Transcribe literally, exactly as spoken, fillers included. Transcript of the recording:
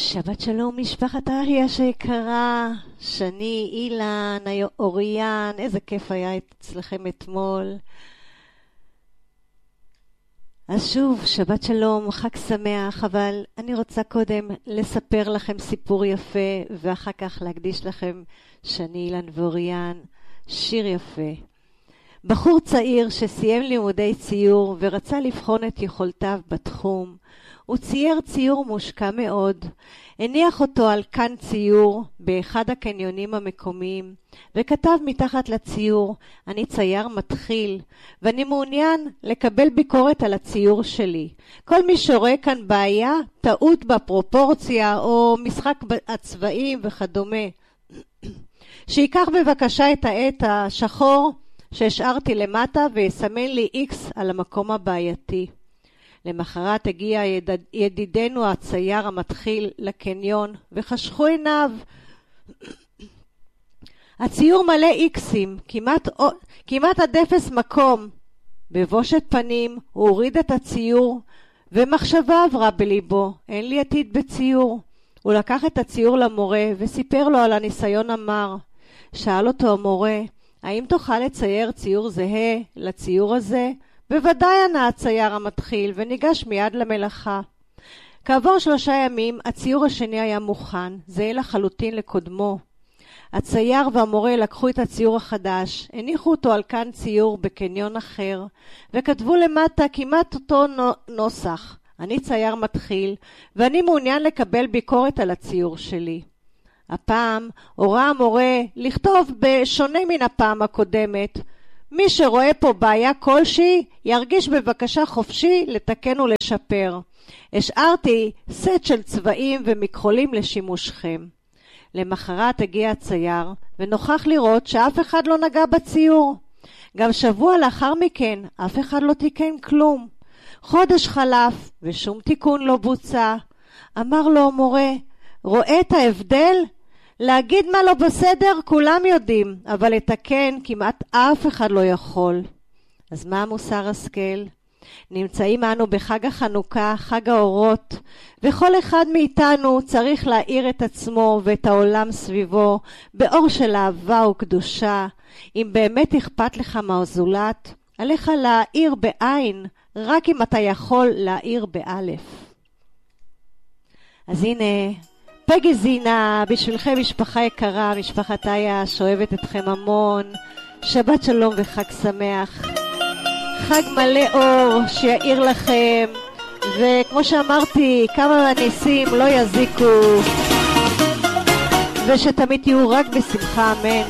שבת שלום משפחת אחיה שיקרה, שני, אילן, אוריאן, איזה כיף היה אצלכם אתמול. אז שוב, שבת שלום, חג שמח, אבל אני רוצה קודם לספר לכם סיפור יפה, ואחר כך להקדיש לכם, שני, אילן ואוריאן, שיר יפה. בחור צעיר שסיים לימודי ציור ורצה לבחון את יכולתיו בתחום, הוא צייר ציור מושקע מאוד, הניח אותו על כאן ציור באחד הקניונים המקומיים, וכתב מתחת לציור, אני צייר מתחיל, ואני מעוניין לקבל ביקורת על הציור שלי. כל מי שרואה כאן בעיה, טעות בפרופורציה או משחק הצבעים וכדומה. שיקח בבקשה את העט השחור שהשארתי למטה ויסמן לי איקס על המקום הבעייתי. למחרת הגיע ידיד, ידידנו הצייר המתחיל לקניון וחשכו עיניו. הציור מלא איקסים, כמעט, כמעט עד אפס מקום. בבושת פנים הוא הוריד את הציור ומחשבה עברה בליבו, אין לי עתיד בציור. הוא לקח את הציור למורה וסיפר לו על הניסיון המר. שאל אותו המורה, האם תוכל לצייר ציור זהה לציור הזה? בוודאי ענה הצייר המתחיל וניגש מיד למלאכה. כעבור שלושה ימים הציור השני היה מוכן, זהה לחלוטין לקודמו. הצייר והמורה לקחו את הציור החדש, הניחו אותו על כאן ציור בקניון אחר, וכתבו למטה כמעט אותו נוסח. אני צייר מתחיל, ואני מעוניין לקבל ביקורת על הציור שלי. הפעם הורה המורה לכתוב בשונה מן הפעם הקודמת, מי שרואה פה בעיה כלשהי, ירגיש בבקשה חופשי לתקן ולשפר. השארתי סט של צבעים ומכחולים לשימושכם. למחרת הגיע הצייר, ונוכח לראות שאף אחד לא נגע בציור. גם שבוע לאחר מכן, אף אחד לא תיקן כלום. חודש חלף, ושום תיקון לא בוצע. אמר לו המורה, רואה את ההבדל? להגיד מה לא בסדר כולם יודעים, אבל לתקן כמעט אף אחד לא יכול. אז מה מוסר השכל? נמצאים אנו בחג החנוכה, חג האורות, וכל אחד מאיתנו צריך להאיר את עצמו ואת העולם סביבו באור של אהבה וקדושה. אם באמת אכפת לך מהזולת, עליך להאיר בעין, רק אם אתה יכול להאיר באלף. אז הנה, פגי זינה, בשבילכם משפחה יקרה, משפחת איה שאוהבת אתכם המון. שבת שלום וחג שמח. חג מלא אור שיעיר לכם, וכמו שאמרתי, כמה ניסים לא יזיקו, ושתמיד תהיו רק בשמחה, אמן.